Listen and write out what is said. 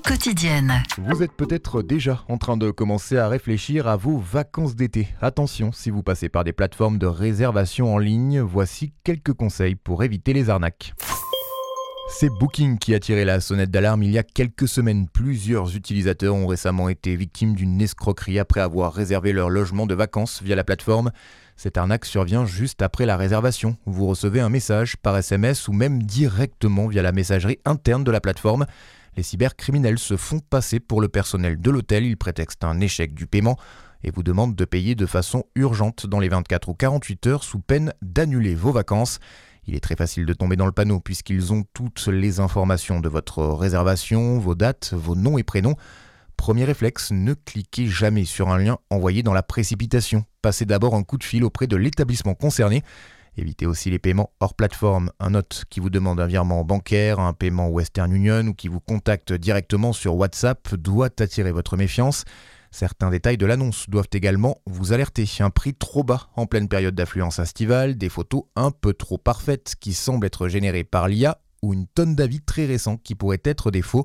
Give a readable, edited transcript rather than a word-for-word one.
quotidienne. Vous êtes peut-être déjà en train de commencer à réfléchir à vos vacances d'été. Attention, si vous passez par des plateformes de réservation en ligne, voici quelques conseils pour éviter les arnaques. C'est Booking qui a tiré la sonnette d'alarme il y a quelques semaines. Plusieurs utilisateurs ont récemment été victimes d'une escroquerie après avoir réservé leur logement de vacances via la plateforme. Cette arnaque survient juste après la réservation. Vous recevez un message par SMS ou même directement via la messagerie interne de la plateforme. Les cybercriminels se font passer pour le personnel de l'hôtel. Ils prétextent un échec du paiement et vous demandent de payer de façon urgente dans les 24 ou 48 heures sous peine d'annuler vos vacances. Il est très facile de tomber dans le panneau puisqu'ils ont toutes les informations de votre réservation, vos dates, vos noms et prénoms. Premier réflexe, ne cliquez jamais sur un lien envoyé dans la précipitation. Passez d'abord un coup de fil auprès de l'établissement concerné. Évitez aussi les paiements hors plateforme. Un hôte qui vous demande un virement bancaire, un paiement Western Union ou qui vous contacte directement sur WhatsApp doit attirer votre méfiance. Certains détails de l'annonce doivent également vous alerter. Un prix trop bas en pleine période d'affluence estivale, des photos un peu trop parfaites qui semblent être générées par l'IA ou une tonne d'avis très récents qui pourraient être des faux.